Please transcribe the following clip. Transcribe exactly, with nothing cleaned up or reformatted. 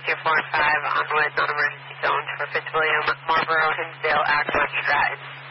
two four and five, Onwood, non-emergency zones for Fitzwilliam, Marlboro, Hinsdale, Acton, Stratton.